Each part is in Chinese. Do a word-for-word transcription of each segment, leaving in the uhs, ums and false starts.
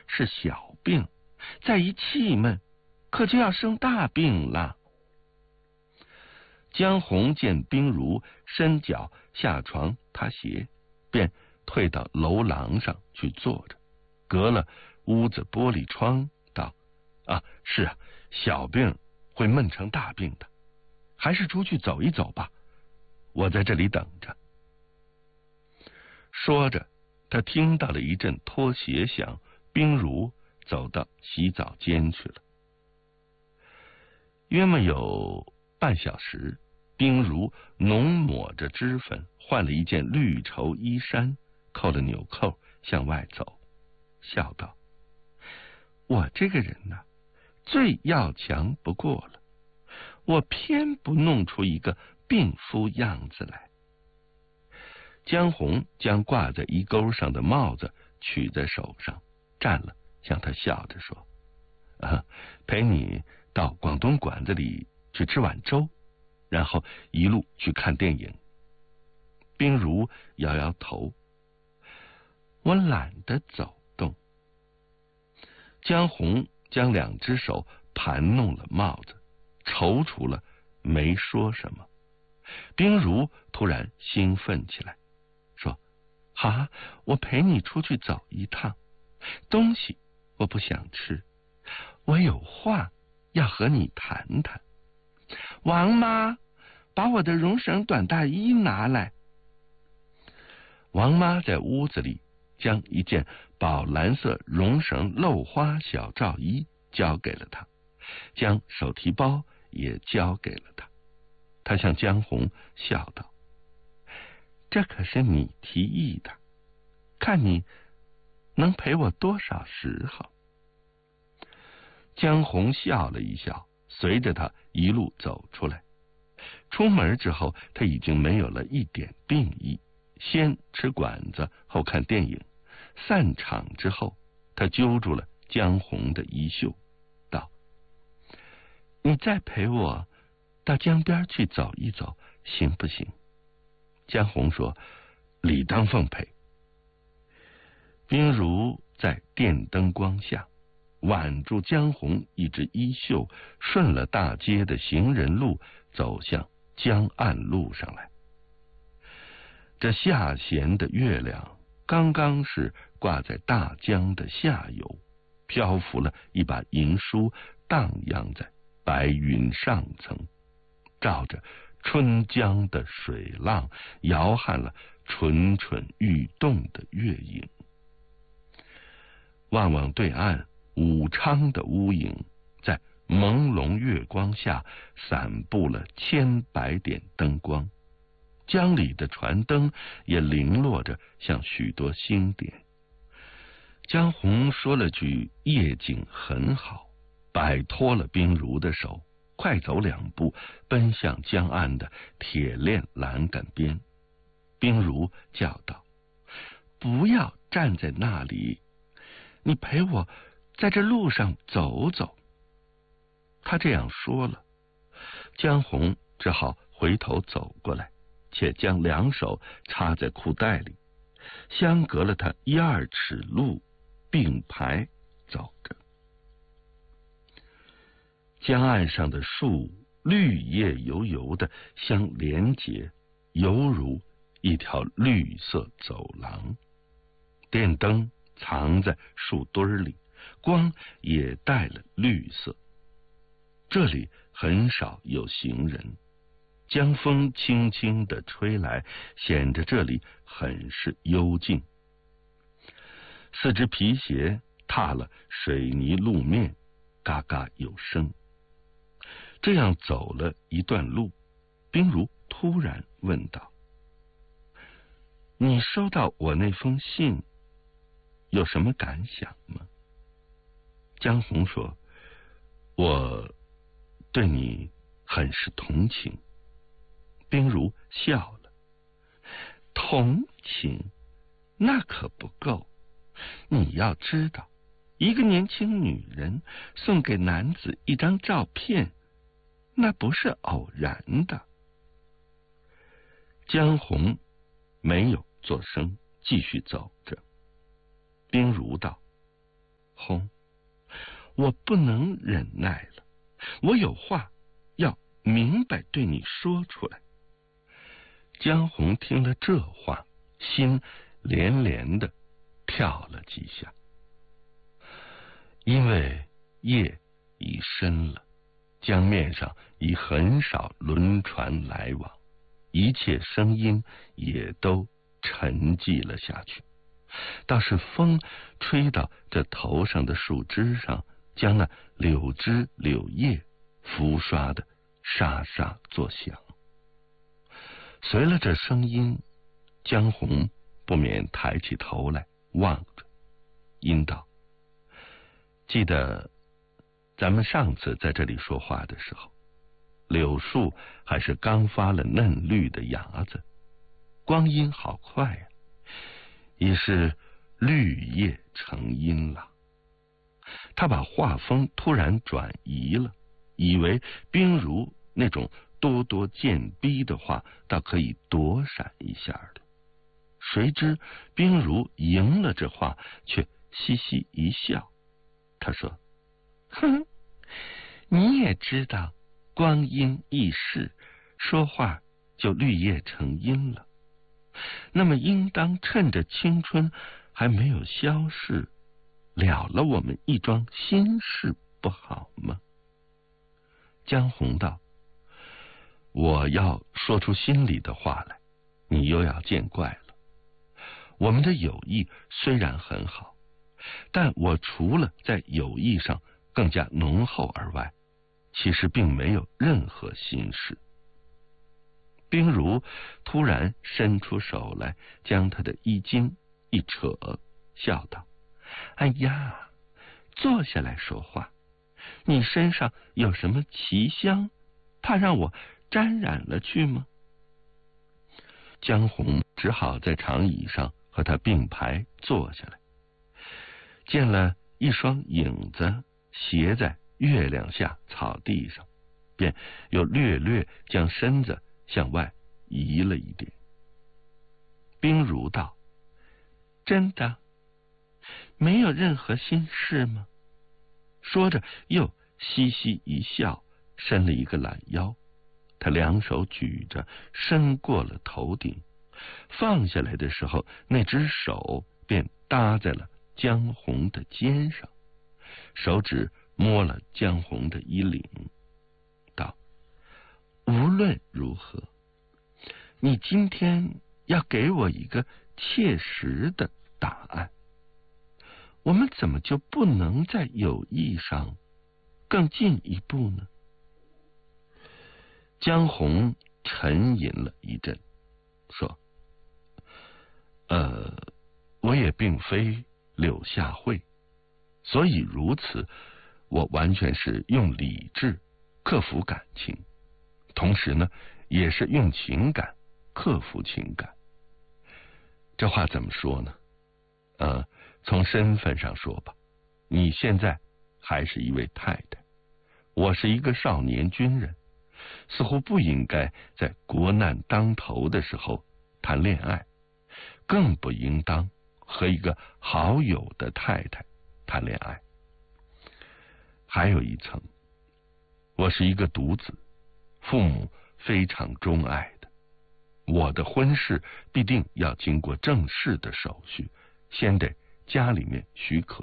是小病，再一气闷，可就要生大病了。江红见冰如伸脚下床踏鞋，便退到楼廊上去坐着，隔了屋子玻璃窗道：“啊，是啊，小病会闷成大病的，还是出去走一走吧，我在这里等着。”说着，他听到了一阵拖鞋响，冰如走到洗澡间去了。约莫有半小时，冰如浓抹着脂粉，换了一件绿绸衣衫，扣了纽扣，向外走，笑道：“我这个人呢，最要强不过了，我偏不弄出一个病夫样子来。”江红将挂在衣钩上的帽子取在手上，站了，向他笑着说：“啊，陪你到广东馆子里去吃碗粥，然后一路去看电影。”冰如摇摇头：“我懒得走动。”江红将两只手盘弄了帽子，踌躇了，没说什么。冰如突然兴奋起来，说：“好，我陪你出去走一趟，东西我不想吃，我有话要和你谈谈。王妈，把我的绒绳短大衣拿来。”王妈在屋子里将一件宝蓝色绒绳漏花小罩衣交给了他，将手提包也交给了他。他向江红笑道：“这可是你提议的，看你能陪我多少时候。”江红笑了一笑，随着他一路走出来。出门之后，他已经没有了一点病意，先吃馆子，后看电影。散场之后，他揪住了江红的衣袖，道：“你再陪我到江边去走一走，行不行？”江红说：“理当奉陪。”冰如在电灯光下挽住江红一只衣袖，顺了大街的行人路走向江岸路上来。这下弦的月亮刚刚是挂在大江的下游，漂浮了一把银梳，荡漾在白云上层，照着春江的水浪，摇撼了蠢蠢欲动的月影。望望对岸武昌的屋影，在朦胧月光下散布了千百点灯光，江里的船灯也零落着像许多星点。江红说了句夜景很好，摆脱了冰如的手，快走两步奔向江岸的铁链栏杆边。冰如叫道：“不要站在那里，你陪我在这路上走走。”他这样说了，江红只好回头走过来，且将两手插在裤袋里，相隔了他一二尺路，并排走着。江岸上的树绿叶油油的相连结，犹如一条绿色走廊。电灯藏在树堆里，光也带了绿色。这里很少有行人，江风轻轻地吹来，显着这里很是幽静。四只皮鞋踏了水泥路面，嘎嘎有声。这样走了一段路，冰如突然问道：“你收到我那封信，有什么感想吗？”江红说：“我对你很是同情。”冰如笑了：“同情那可不够，你要知道，一个年轻女人送给男子一张照片，那不是偶然的。”江红没有作声，继续走着。冰如道：“ 通，我不能忍耐了，我有话要明白对你说出来。江红听了这话，心连连的跳了几下。因为夜已深了，江面上已很少轮船来往，一切声音也都沉寂了下去。倒是风吹到这头上的树枝上，将那柳枝柳叶拂刷的沙沙作响。随了这声音，江红不免抬起头来望着，应道：记得咱们上次在这里说话的时候，柳树还是刚发了嫩绿的芽子，光阴好快呀、啊，已是绿叶成荫了。他把话锋突然转移了，以为冰如那种咄咄渐逼的话倒可以躲闪一下的，谁知冰如迎了这话，却嘻嘻一笑。他说：哼，你也知道光阴易逝，说话就绿叶成荫了，那么应当趁着青春还没有消逝，了了我们一桩心事，不好吗？江红道：我要说出心里的话来，你又要见怪了。我们的友谊虽然很好，但我除了在友谊上更加浓厚而外，其实并没有任何心事。冰如突然伸出手来，将他的衣襟一扯，笑道：哎呀，坐下来说话，你身上有什么奇香，怕让我沾染了去吗？江红只好在长椅上和他并排坐下来，见了一双影子斜在月亮下草地上，便又略略将身子向外移了一点。冰如道：真的没有任何心事吗？说着又嘻嘻一笑，伸了一个懒腰，他两手举着，伸过了头顶，放下来的时候，那只手便搭在了江红的肩上，手指摸了江红的衣领，道：无论如何，你今天要给我一个切实的答案，我们怎么就不能在友谊上更进一步呢？江红沉吟了一阵，说：呃，我也并非柳下惠，所以如此，我完全是用理智克服感情，同时呢，也是用情感克服情感。这话怎么说呢？呃，从身份上说吧，你现在还是一位太太，我是一个少年军人，似乎不应该在国难当头的时候谈恋爱，更不应当和一个好友的太太谈恋爱。还有一层，我是一个独子，父母非常钟爱的，我的婚事必定要经过正式的手续，先得家里面许可。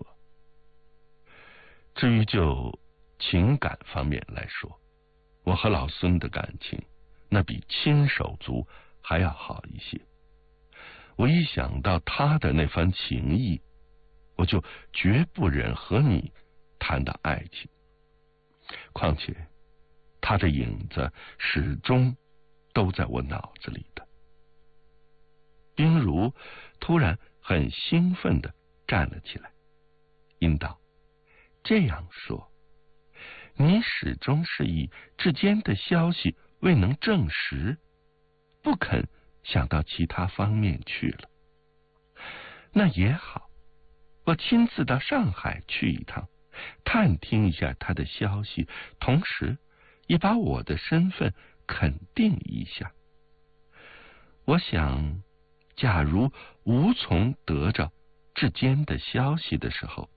至于就情感方面来说，我和老孙的感情那比亲手足还要好一些。我一想到他的那番情谊，我就绝不忍和你谈到爱情。况且他的影子始终都在我脑子里的。冰如突然很兴奋地站了起来，应道：这样说，你始终是以之间的消息未能证实，不肯想到其他方面去了。那也好，我亲自到上海去一趟，探听一下他的消息，同时也把我的身份肯定一下。我想，假如无从得着之间的消息的时候，